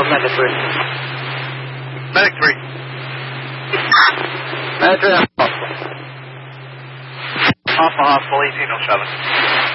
How's Medic 3? Medic 3. Medic 3, Alpha Hospital 1807.